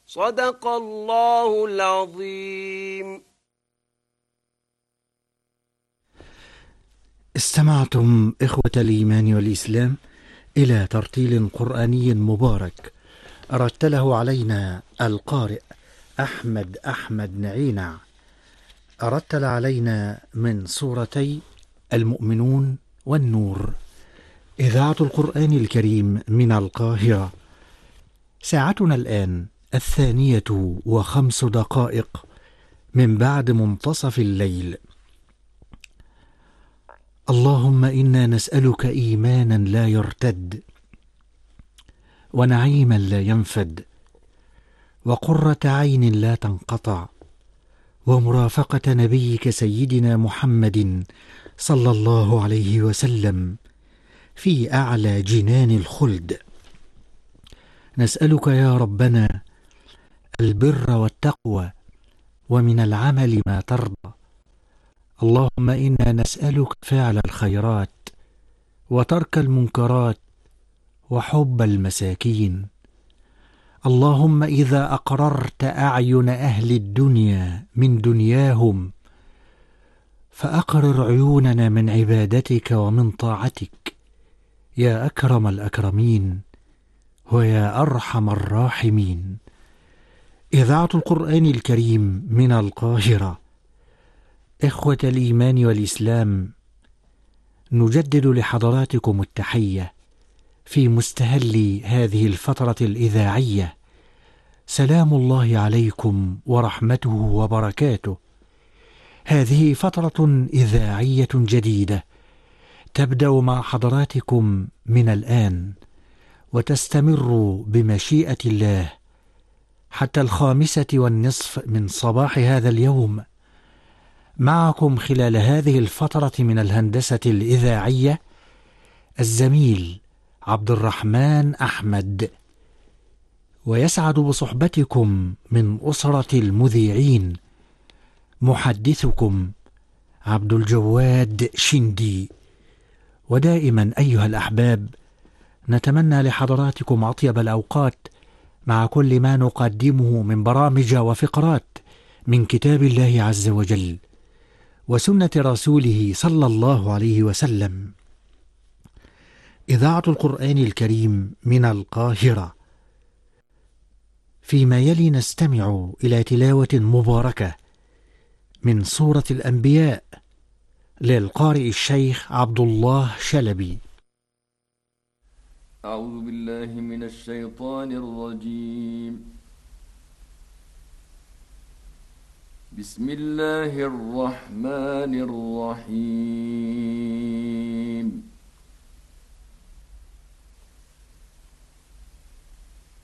صدق الله العظيم. استمعتم إخوة الإيمان والإسلام إلى ترتيل قرآني مبارك رتله علينا القارئ أحمد نعينع، رتل علينا من سورتي المؤمنون والنور. إذاعة القرآن الكريم من القاهرة. ساعتنا الآن 2:05 من بعد منتصف الليل. اللهم إنا نسألك إيمانا لا يرتد، ونعيما لا ينفد، وقرة عين لا تنقطع، ومرافقة نبيك سيدنا محمد صلى الله عليه وسلم في أعلى جنان الخلد. نسألك يا ربنا البر والتقوى، ومن العمل ما ترضى. اللهم إنا نسألك فعل الخيرات، وترك المنكرات، وحب المساكين. اللهم إذا أقررت أعين أهل الدنيا من دنياهم، فأقرر عيوننا من عبادتك ومن طاعتك، يا أكرم الأكرمين ويا أرحم الراحمين. إذاعة القرآن الكريم من القاهرة. إخوة الإيمان والإسلام، نجدد لحضراتكم التحية في مستهل هذه الفترة الإذاعية. سلام الله عليكم ورحمته وبركاته. هذه فترة إذاعية جديدة تبدأ مع حضراتكم من الآن، وتستمر بمشيئة الله حتى 5:15 من صباح هذا اليوم. معكم خلال هذه الفترة من الهندسة الإذاعية الزميل عبد الرحمن أحمد، ويسعد بصحبتكم من أسرة المذيعين محدثكم عبد الجواد شندي. ودائما أيها الأحباب، نتمنى لحضراتكم أطيب الأوقات مع كل ما نقدمه من برامج وفقرات من كتاب الله عز وجل وسنة رسوله صلى الله عليه وسلم. إذاعة القرآن الكريم من القاهرة. فيما يلي نستمع إلى تلاوة مباركة من سورة الأنبياء للقارئ الشيخ عبد الله شلبي. أعوذ بالله من الشيطان الرجيم. بسم الله الرحمن الرحيم.